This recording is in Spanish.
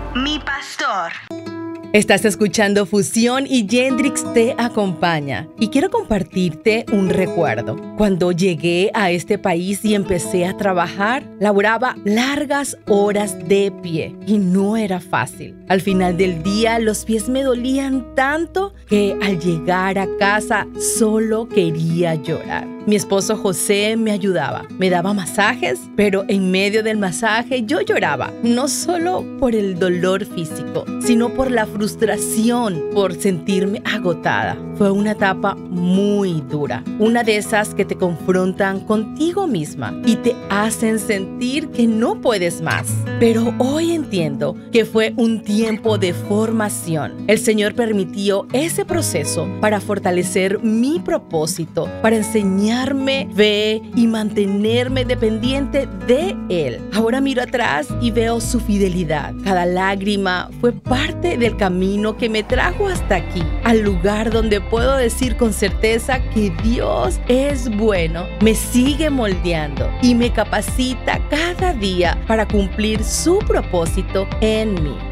Mi pastor. Estás escuchando Fusión y Yendrix te acompaña. Y quiero compartirte un recuerdo. Cuando llegué a este país y empecé a trabajar, laboraba largas horas de pie y no era fácil. Al final del día, los pies me dolían tanto que al llegar a casa solo quería llorar. Mi esposo José me ayudaba, me daba masajes, pero en medio del masaje yo lloraba, no solo por el dolor físico, sino por la frustración, por sentirme agotada. Fue una etapa muy dura, una de esas que te confrontan contigo misma y te hacen sentir que no puedes más. Pero hoy entiendo que fue un tiempo de formación. El Señor permitió ese proceso para fortalecer mi propósito, para enseñarme fe y mantenerme dependiente de Él. Ahora miro atrás y veo su fidelidad. Cada lágrima fue parte del camino que me trajo hasta aquí, al lugar donde puedo decir con certeza que Dios es bueno, me sigue moldeando y me capacita cada día para cumplir su propósito en mí.